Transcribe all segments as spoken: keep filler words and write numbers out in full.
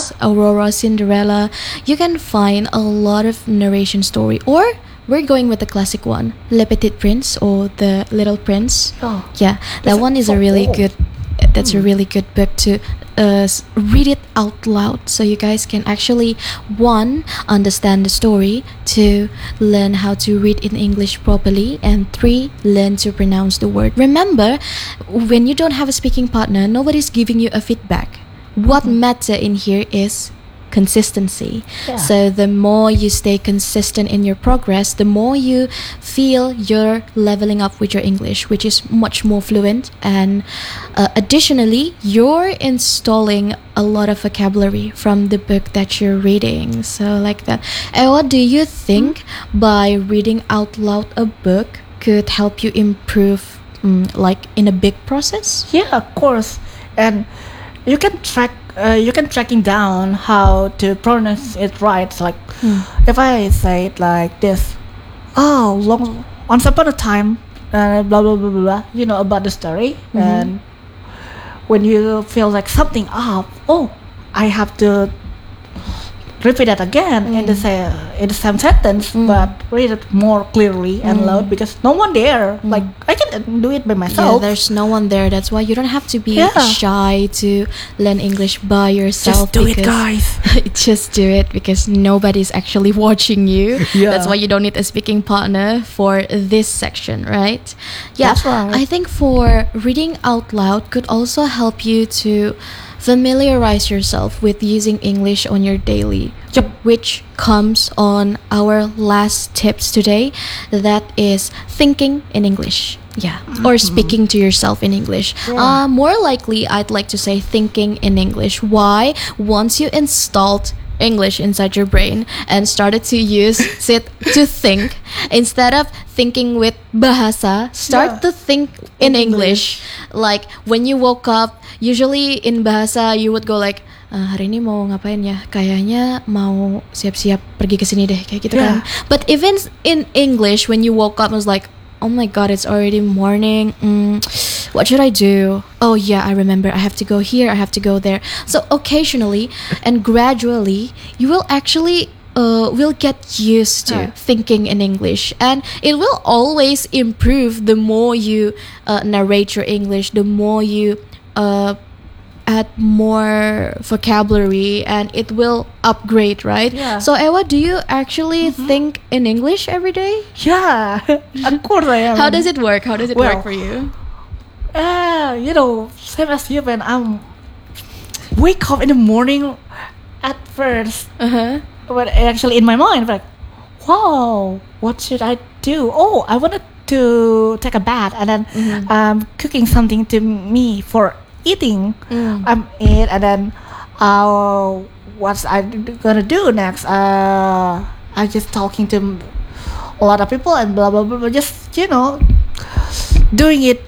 Prince, Aurora, Cinderella, you can find a lot of narration story. Or we're going with the classic one, Le Petit Prince or The Little Prince. Oh, Yeah, that that's one is so a really old. good. That's a really good book to uh, s- read it out loud, so you guys can actually one understand the story, two learn how to read in English properly, and three learn to pronounce the word. Remember, when you don't have a speaking partner, nobody's giving you a feedback. What matter in here is consistency. Yeah. So the more you stay consistent in your progress, the more you feel you're leveling up with your English, which is much more fluent. And uh, additionally, you're installing a lot of vocabulary from the book that you're reading. So like that. And what do you think by reading out loud a book could help you improve, mm, like in a big process? Yeah, of course. And you can track uh, you can tracking down how to pronounce it right. So like if I say it like this, oh, long once upon a time, uh, blah blah blah blah blah. You know about the story, and when you feel like something up, oh, I have to repeat that again in the same in the same sentence, but read it more clearly and loud because no one there. Like I can do it by Yeah, myself. there's no one there. That's why you don't have to be Yeah. shy to learn English by yourself. Just do it, because- guys. Just do it because nobody's actually watching you. Yeah. That's why you don't need a speaking partner for this section, right? Yeah, That's right. I think for reading out loud could also help you to familiarize yourself with using English on your daily. Yep. Which comes on our last tips today, that is thinking in English. Yeah, or speaking to yourself in English. Uh, more likely, I'd like to say thinking in English. Why? Once you installed English inside your brain and started to use it to think, instead of thinking with bahasa, start Yeah. to think in English. Like when you woke up, usually in bahasa you would go like, "Ah, hari ini mau ngapain ya? Kayaknya mau siap-siap pergi ke sini deh," kayak gitu kan. Yeah. But even in English, when you woke up, it was like, "Oh my god, it's already morning. Mm, what should I do? Oh yeah, I remember. I have to go here. I have to go there." So occasionally and gradually, you will actually uh, will get used to Yeah. thinking in English, and it will always improve the more you uh, narrate your English, the more you uh, add more vocabulary, and it will upgrade, right? Yeah. So Ewa, do you actually think in English every day? Yeah, of course I am. How does it work? How does it Well, work for you? Uh, you know, same as you when I'm wake up in the morning. At first, Uh-huh. but actually in my mind, like, wow, what should I do? Oh, I wanted to take a bath, and then um, cooking something to me for eating. I'm eat, and then uh, what's I d- gonna do next? Uh, I just talking to a lot of people and blah blah blah. blah just you know, doing it,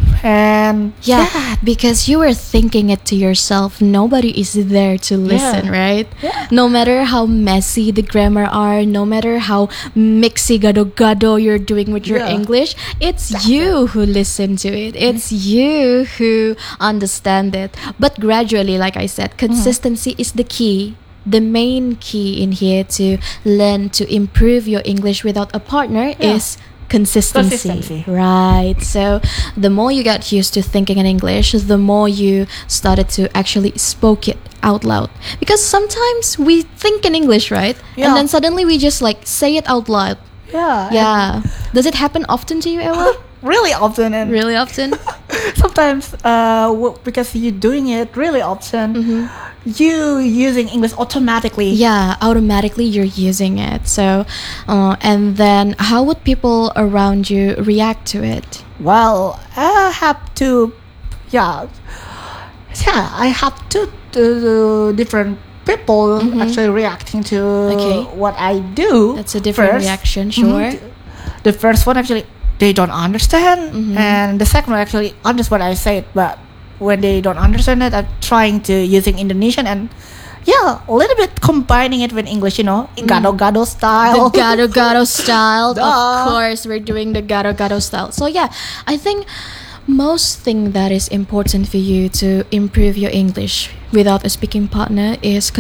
and Yeah, because you were thinking it to yourself. Nobody is there to listen, right? Yeah. No matter how messy the grammar are, no matter how mixy gado-gado you're doing with your Yeah. English, it's you who listen to it. It's you who understand it. But gradually, like I said, consistency is the key. The main key in here to learn to improve your English without a partner Yeah. is consistency. Consistency. Right. So the more you got used to thinking in English, the more you started to actually spoke it out loud. Because sometimes we think in English, right? Yeah. And then suddenly we just like say it out loud. yeah, and Yeah. Does it happen often to you, Ewa? really often, and Really often? sometimes uh, w- because you're doing it really often, you using English automatically. Yeah, automatically you're using it. So, uh, and then how would people around you react to it? Well, I have to, yeah, yeah, I have two, two different people actually reacting to Okay. what I do. That's a different first. reaction, Mhm. sure. The first one actually they don't understand, and the second one actually understands what I said, but when they don't understand it, I'm trying to using Indonesian and yeah, a little bit combining it with English, you know, gado-gado The style. gado gado style. Duh. Of course, we're doing the gado gado style. So yeah, I think most thing that is important for you to improve your English without a speaking partner is